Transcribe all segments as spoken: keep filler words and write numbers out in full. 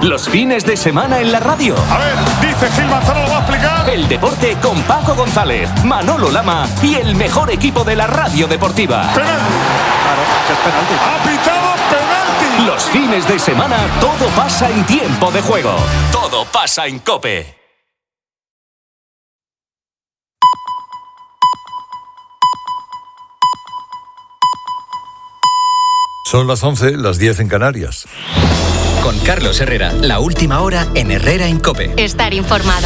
Los fines de semana en la radio. A ver, dice Gil Manzano, lo va a explicar. El deporte con Paco González, Manolo Lama y el mejor equipo de la radio deportiva. Penalti. Claro, que es penalti. Ha pitado penalti. Los fines de semana todo pasa en tiempo de juego. Todo pasa en COPE. Son las once, las diez en Canarias. Con Carlos Herrera, la última hora en Herrera en COPE. Estar informado.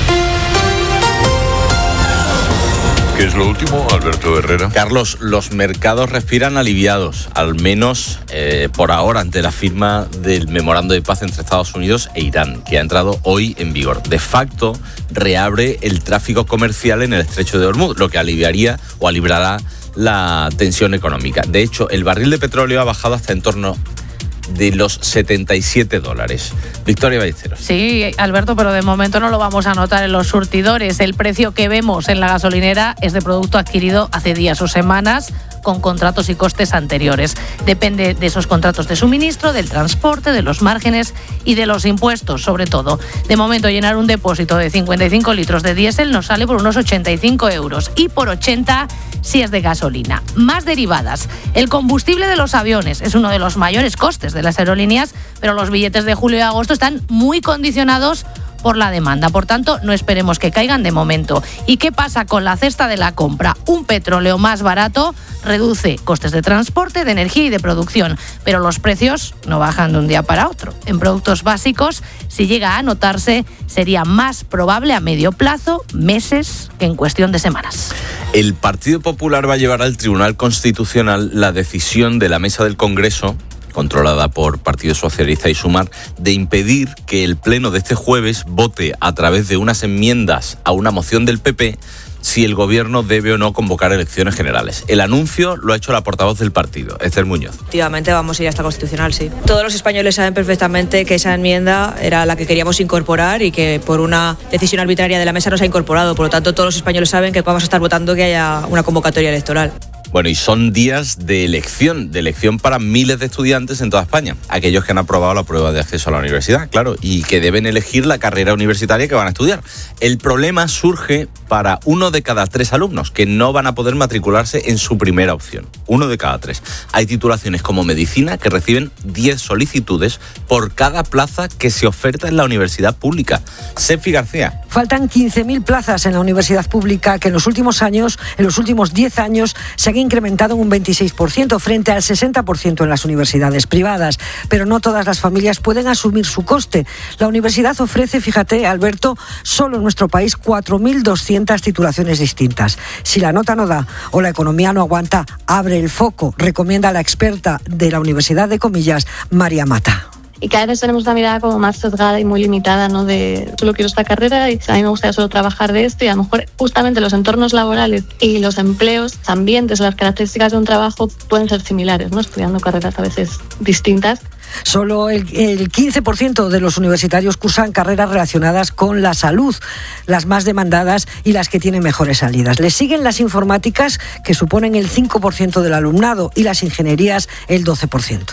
¿Qué es lo último, Alberto Herrera? Carlos, los mercados respiran aliviados, al menos eh, por ahora, ante la firma del memorando de paz entre Estados Unidos e Irán, que ha entrado hoy en vigor. De facto, reabre el tráfico comercial en el estrecho de Hormuz, lo que aliviaría o aliviará la tensión económica. De hecho, el barril de petróleo ha bajado hasta en torno de los setenta y siete dólares. Victoria Ballesteros. Sí, Alberto, pero de momento no lo vamos a notar en los surtidores. El precio que vemos en la gasolinera es de producto adquirido hace días o semanas con contratos y costes anteriores. Depende de esos contratos de suministro, del transporte, de los márgenes y de los impuestos, sobre todo. De momento, llenar un depósito de cincuenta y cinco litros de diésel nos sale por unos ochenta y cinco euros y por ochenta si es de gasolina. Más derivadas. El combustible de los aviones es uno de los mayores costes de las aerolíneas, pero los billetes de julio y agosto están muy condicionados por la demanda. Por tanto, no esperemos que caigan de momento. ¿Y qué pasa con la cesta de la compra? Un petróleo más barato reduce costes de transporte, de energía y de producción, pero los precios no bajan de un día para otro. En productos básicos, si llega a notarse, sería más probable a medio plazo, meses, que en cuestión de semanas. El Partido Popular va a llevar al Tribunal Constitucional la decisión de la Mesa del Congreso, controlada por Partido Socialista y Sumar, de impedir que el Pleno de este jueves vote a través de unas enmiendas a una moción del P P si el Gobierno debe o no convocar elecciones generales. El anuncio lo ha hecho la portavoz del partido, Esther Muñoz. Efectivamente, vamos a ir hasta Constitucional, sí. Todos los españoles saben perfectamente que esa enmienda era la que queríamos incorporar y que por una decisión arbitraria de la mesa no se ha incorporado. Por lo tanto, todos los españoles saben que vamos a estar votando que haya una convocatoria electoral. Bueno, y son días de elección, de elección para miles de estudiantes en toda España. Aquellos que han aprobado la prueba de acceso a la universidad, claro, y que deben elegir la carrera universitaria que van a estudiar. El problema surge para uno de cada tres alumnos, que no van a poder matricularse en su primera opción. Uno de cada tres. Hay titulaciones como medicina que reciben diez solicitudes por cada plaza que se oferta en la universidad pública. Sefi García. Faltan quince mil plazas en la universidad pública que en los últimos años, en los últimos diez años, se han incrementado en un veintiséis por ciento frente al sesenta por ciento en las universidades privadas. Pero no todas las familias pueden asumir su coste. La universidad ofrece, fíjate, Alberto, solo en nuestro país cuatro mil doscientas titulaciones distintas. Si la nota no da o la economía no aguanta, abre el foco, recomienda la experta de la Universidad de Comillas, María Mata. Y cada vez tenemos una mirada como más sesgada y muy limitada, ¿no? De solo quiero esta carrera y a mí me gustaría solo trabajar de esto, y a lo mejor justamente los entornos laborales y los empleos, los ambientes, las características de un trabajo pueden ser similares, ¿no? Estudiando carreras a veces distintas. Solo el, el quince por ciento de los universitarios cursan carreras relacionadas con la salud, las más demandadas y las que tienen mejores salidas. Les siguen las informáticas, que suponen el cinco por ciento del alumnado, y las ingenierías el doce por ciento.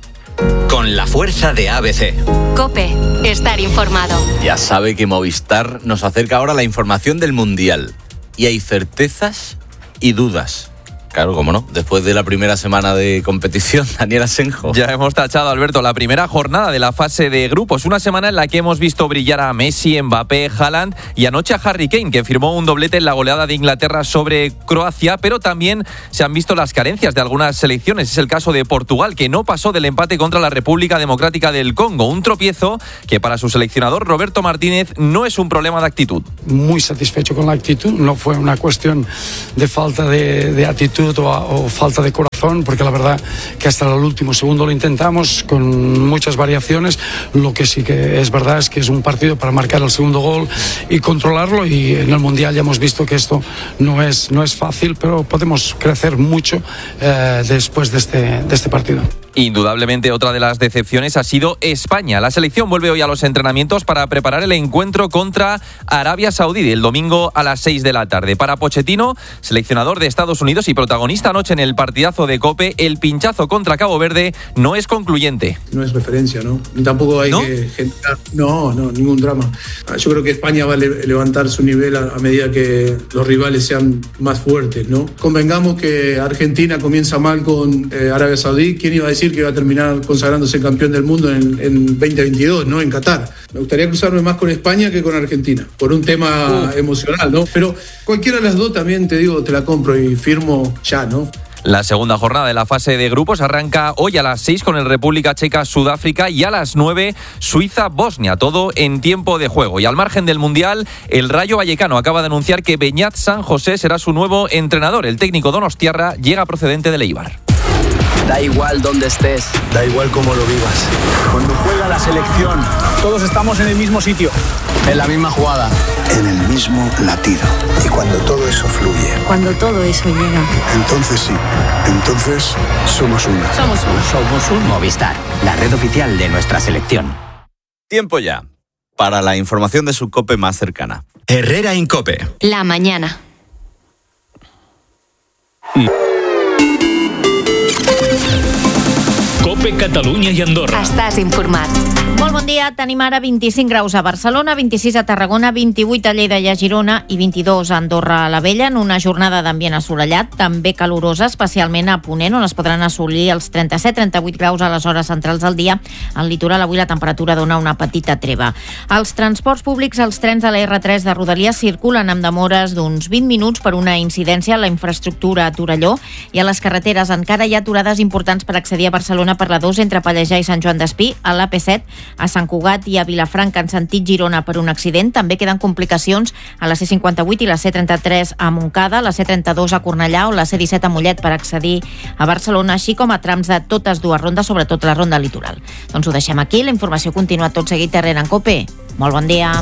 Con la fuerza de A B C. COPE, estar informado. Ya sabe que Movistar nos acerca ahora la información del Mundial. Y hay certezas y dudas. Claro, cómo no. Después de la primera semana de competición, Daniel Asenjo. Ya hemos tachado, Alberto, la primera jornada de la fase de grupos. Una semana en la que hemos visto brillar a Messi, Mbappé, Haaland y anoche a Harry Kane, que firmó un doblete en la goleada de Inglaterra sobre Croacia, pero también se han visto las carencias de algunas selecciones. Es el caso de Portugal, que no pasó del empate contra la República Democrática del Congo. Un tropiezo que para su seleccionador, Roberto Martínez, no es un problema de actitud. Muy satisfecho con la actitud. No fue una cuestión de falta de, de actitud O, o falta de corazón, porque la verdad que hasta el último segundo lo intentamos con muchas variaciones. Lo que sí que es verdad es que es un partido para marcar el segundo gol y controlarlo, y en el Mundial ya hemos visto que esto no es, no es fácil, pero podemos crecer mucho eh, después de este, de este partido. Indudablemente otra de las decepciones ha sido España. La selección vuelve hoy a los entrenamientos para preparar el encuentro contra Arabia Saudí el domingo a las seis de la tarde. Para Pochettino, seleccionador de Estados Unidos y protagonista anoche en el partidazo de de COPE, el pinchazo contra Cabo Verde no es concluyente. No es referencia, ¿no? Ni tampoco hay ¿No? que generar... No, no, ningún drama. Yo creo que España va a le- levantar su nivel a, a medida que los rivales sean más fuertes, ¿no? Convengamos que Argentina comienza mal con eh, Arabia Saudí. ¿Quién iba a decir que iba a terminar consagrándose campeón del mundo en, en veinte veintidós, ¿no? En Qatar. Me gustaría cruzarme más con España que con Argentina, por un tema uh. emocional, ¿no? Pero cualquiera de las dos también, te digo, te la compro y firmo ya, ¿no? La segunda jornada de la fase de grupos arranca hoy a las seis con el República Checa Sudáfrica y a las nueve Suiza Bosnia, todo en tiempo de juego. Y al margen del Mundial, el Rayo Vallecano acaba de anunciar que Beñat San José será su nuevo entrenador. El técnico donostiarra llega procedente del Eibar. Da igual dónde estés, da igual cómo lo vivas. Cuando juega la selección, todos estamos en el mismo sitio, en la misma jugada, en el mismo latido. Y cuando todo eso fluye, cuando todo eso llega, entonces sí, entonces somos uno. Somos uno. Somos un Movistar, la red oficial de nuestra selección. Tiempo ya para la información de su COPE más cercana. Herrera Incope. La mañana. COPE Catalunya i Andorra. Estàs informat. Molt bon dia. Tenim ara vint-i-cinc graus a Barcelona, vint-i-sis a Tarragona, vint-i-vuit a Lleida i a Girona i vint-i-dos a Andorra a la Vella, en una jornada d'ambient assolellat, també calorosa, especialment a Ponent, on es podran assolir els trenta-set trenta-vuit graus a les hores centrals del dia. Al litoral avui la temperatura dona una petita treva. Els transports públics, els trens de la erre tres de Rodalies circulen amb demores d'uns vint minuts per una incidència a la infraestructura a Torelló, i a les carreteres encara hi ha aturades importants per accedir a Barcelona per la dos entre Pallejà i Sant Joan d'Espí, a l'A P set, a Sant Cugat i a Vilafranca en sentit Girona per un accident. També queden complicacions a la C cinquanta-vuit i la C trenta-tres a Montcada, la C trenta-dos a Cornellà o la C disset a Mollet per accedir a Barcelona, així com a trams de totes dues rondes, sobretot la ronda litoral. Doncs ho deixem aquí, la informació continua tot seguit Herrera en COPE. Molt bon dia.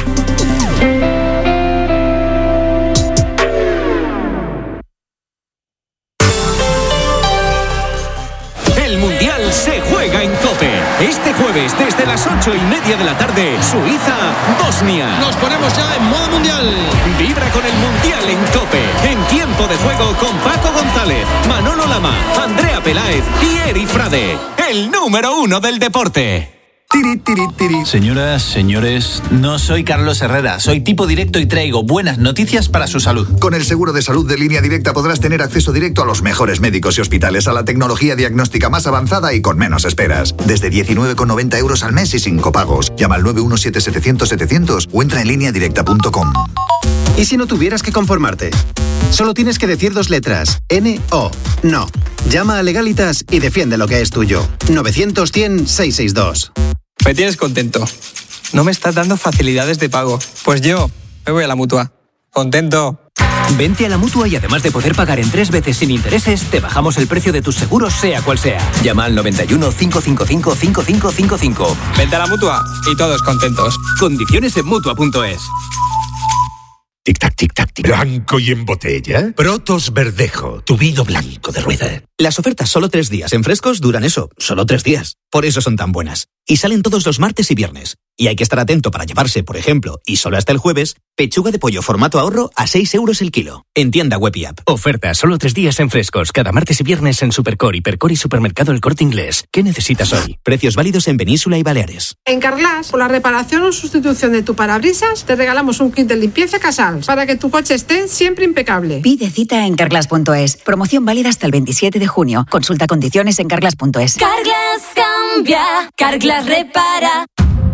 El Mundial se juega en COPE. Este jueves, desde las ocho y media de la tarde, Suiza-Bosnia. Nos ponemos ya en modo mundial. Vibra con el Mundial en COPE. En tiempo de juego con Paco González, Manolo Lama, Andrea Peláez y Eri Frade. El número uno del deporte. Tiri, tiri, tiri. Señoras, señores, no soy Carlos Herrera, soy tipo directo y traigo buenas noticias para su salud. Con el seguro de salud de Línea Directa podrás tener acceso directo a los mejores médicos y hospitales, a la tecnología diagnóstica más avanzada y con menos esperas. Desde diecinueve con noventa euros al mes y sin copagos. Llama al nueve uno siete setecientos setecientos o entra en línea directa punto com. ¿Y si no tuvieras que conformarte? Solo tienes que decir dos letras, N O. No. Llama a Legalitas y defiende lo que es tuyo. novecientos cien seiscientos sesenta y dos. Me tienes contento. No me estás dando facilidades de pago. Pues yo me voy a la Mutua. Contento. Vente a la Mutua y además de poder pagar en tres veces sin intereses, te bajamos el precio de tus seguros sea cual sea. Llama al noventa y uno, cincuenta y cinco, cincuenta y cinco cincuenta y cinco. Vente a la Mutua y todos contentos. Condiciones en Mutua punto es. Tic-tac, tic-tac, tic. ¿Blanco y en botella? Protos Verdejo, tu vino blanco de rueda. Las ofertas solo tres días en frescos duran eso, solo tres días. Por eso son tan buenas. Y salen todos los martes y viernes. Y hay que estar atento para llevarse, por ejemplo, y solo hasta el jueves, pechuga de pollo formato ahorro a seis euros el kilo. En tienda web y app. Oferta solo tres días en frescos, cada martes y viernes en Supercor, Hipercor y Supermercado El Corte Inglés. ¿Qué necesitas hoy? Precios válidos en Península y Baleares. En Carglass, por la reparación o sustitución de tu parabrisas, te regalamos un kit de limpieza Casals para que tu coche esté siempre impecable. Pide cita en carglass punto es. Promoción válida hasta el veintisiete de junio. Consulta condiciones en carglass punto es. Carglass cambia, Carglass repara.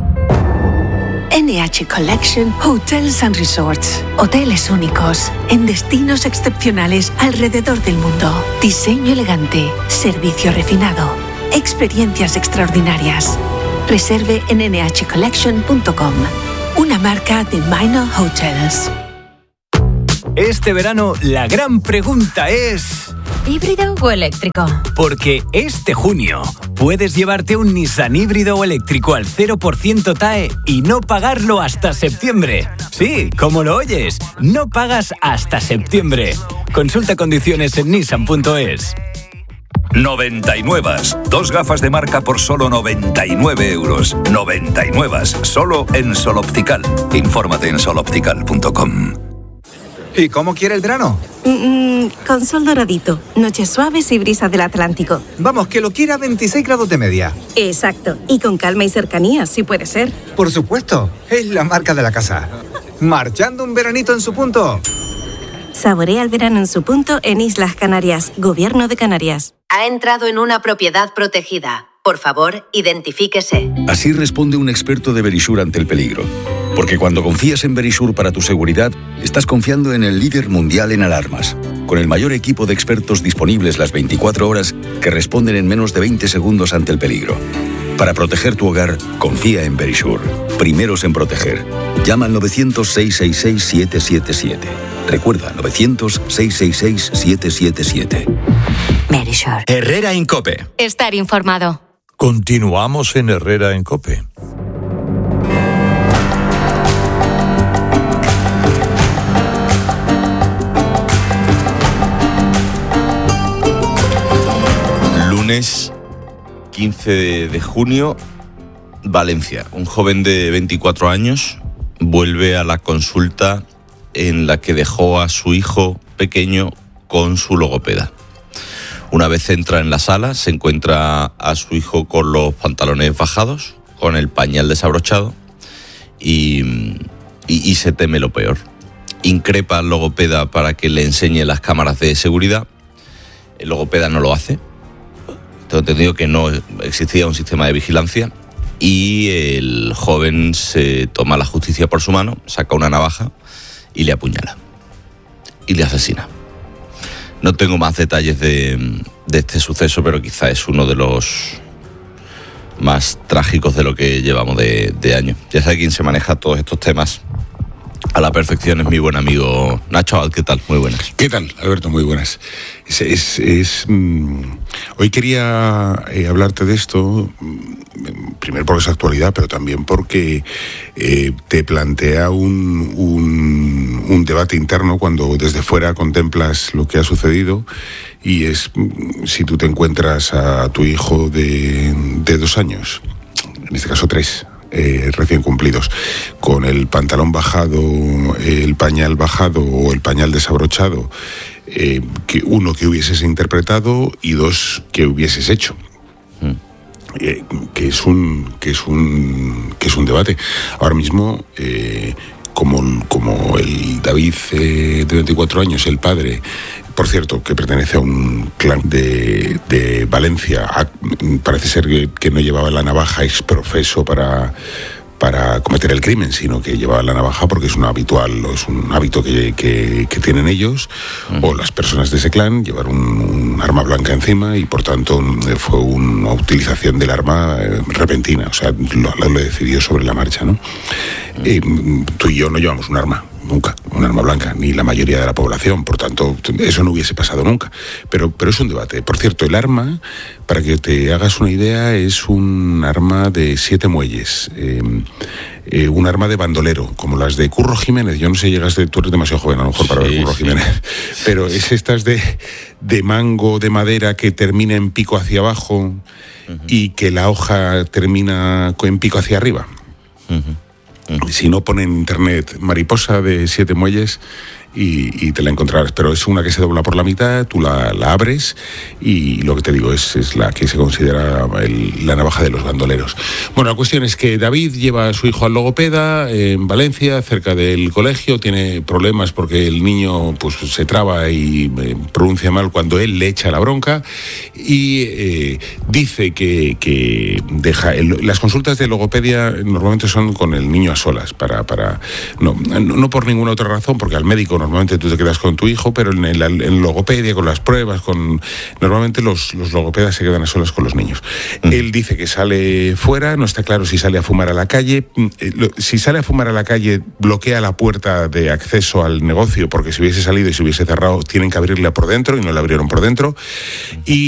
N H Collection Hotels and Resorts. Hoteles únicos, en destinos excepcionales alrededor del mundo. Diseño elegante, servicio refinado, experiencias extraordinarias. Reserve en ene hache collection punto com. Una marca de Minor Hotels. Este verano la gran pregunta es... ¿híbrido o eléctrico? Porque este junio puedes llevarte un Nissan híbrido o eléctrico al cero por ciento T A E y no pagarlo hasta septiembre. Sí, como lo oyes, no pagas hasta septiembre. Consulta condiciones en nissan punto es. noventa y nueve. Dos gafas de marca por solo noventa y nueve euros. noventa y nueve. Solo en Sol Optical. Infórmate en sol optical punto com. ¿Y cómo quiere el verano? Mm, con sol doradito, noches suaves y brisas del Atlántico. Vamos, que lo quiera a veintiséis grados de media. Exacto, y con calma y cercanía, si puede ser. Por supuesto, es la marca de la casa. Marchando un veranito en su punto. Saborea el verano en su punto en Islas Canarias, Gobierno de Canarias. Ha entrado en una propiedad protegida. Por favor, identifíquese. Así responde un experto de Verisur ante el peligro. Porque cuando confías en Verisur para tu seguridad, estás confiando en el líder mundial en alarmas. Con el mayor equipo de expertos disponibles las veinticuatro horas que responden en menos de veinte segundos ante el peligro. Para proteger tu hogar, confía en Verisur. Primeros en proteger. Llama al novecientos, seiscientos sesenta y seis, siete siete siete. Recuerda, novecientos, seiscientos sesenta y seis, siete siete siete. Verisur. Herrera en COPE. Estar informado. Continuamos en Herrera en COPE. Lunes quince de junio, Valencia. Un joven de veinticuatro años vuelve a la consulta en la que dejó a su hijo pequeño con su logopeda. Una vez entra en la sala, se encuentra a su hijo con los pantalones bajados, con el pañal desabrochado y, y, y se teme lo peor. Increpa al logopeda para que le enseñe las cámaras de seguridad. El logopeda no lo hace. Tengo entendido que no existía un sistema de vigilancia y el joven se toma la justicia por su mano, saca una navaja y le apuñala. Y le asesina. No tengo más detalles de, de este suceso, pero quizá es uno de los más trágicos de lo que llevamos de, de año. Ya sabe quién se maneja todos estos temas a la perfección, es mi buen amigo Nacho Abad. ¿Qué tal? Muy buenas. ¿Qué tal, Alberto? Muy buenas. Es, es, es, mmm, hoy quería eh, hablarte de esto, mmm, primero porque es actualidad, pero también porque eh, te plantea un, un, un debate interno cuando desde fuera contemplas lo que ha sucedido, y es mmm, si tú te encuentras a tu hijo de, de dos años, en este caso tres, Eh, recién cumplidos, con el pantalón bajado, el pañal bajado o el pañal desabrochado, eh, que uno, que hubieses interpretado, y dos, que hubieses hecho. Mm. Eh, que es un que es un que es un debate ahora mismo. eh, como, como el David eh, de veinticuatro años, el padre, por cierto, que pertenece a un clan de, de Valencia, a, parece ser que, que no llevaba la navaja exprofeso para, para cometer el crimen, sino que llevaba la navaja porque es un habitual, o es un hábito que, que, que tienen ellos, uh-huh. o las personas de ese clan, llevar un, un arma blanca encima, y por tanto fue una utilización del arma eh, repentina, o sea, lo, lo decidió sobre la marcha, ¿no? Uh-huh. Eh, tú y yo no llevamos un arma. Nunca, un arma blanca, ni la mayoría de la población, por tanto, eso no hubiese pasado nunca. Pero, pero es un debate. Por cierto, el arma, para que te hagas una idea, es un arma de siete muelles, eh, eh, un arma de bandolero, como las de Curro Jiménez. Yo no sé, llegaste, tú eres demasiado joven a lo mejor para sí, ver Curro sí. Jiménez, pero es estas de, de mango de madera que termina en pico hacia abajo, uh-huh. y que la hoja termina en pico hacia arriba. Uh-huh. Si no, pone en internet mariposa de siete muelles y, y te la encontrarás. Pero es una que se dobla por la mitad, tú la, la abres, y lo que te digo es, es la que se considera el, la navaja de los bandoleros. Bueno, la cuestión es que David lleva a su hijo al logopeda en Valencia, cerca del colegio. Tiene problemas porque el niño pues se traba y eh, pronuncia mal cuando él le echa la bronca, y eh, dice que, que deja el, las consultas de logopedia normalmente son con el niño a solas, para, para no, no, no por ninguna otra razón, porque al médico normalmente tú te quedas con tu hijo, pero en, el, en logopedia, con las pruebas, con normalmente los, los logopedas se quedan a solas con los niños. Mm. Él dice que sale fuera, no está claro si sale a fumar a la calle. Si sale a fumar a la calle, bloquea la puerta de acceso al negocio, porque si hubiese salido y se hubiese cerrado, tienen que abrirla por dentro, y no la abrieron por dentro. Y